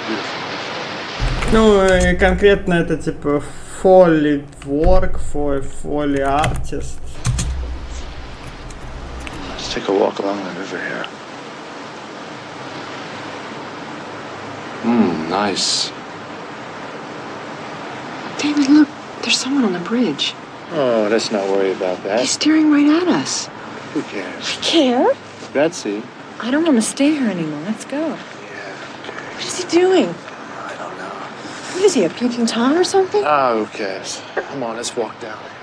Ну, и конкретно это типа Foley work, Foley artist. Let's take a walk along the river here. Nice. David, look. There's someone on the bridge. Oh, let's not worry about that. He's staring right at us. Who cares? Care? Betsy. I don't want to stay here anymore. Let's go. Yeah, okay. What is he doing? I don't know. What is he, a peeping Tom or something? Ah, who cares? Come on, let's walk down.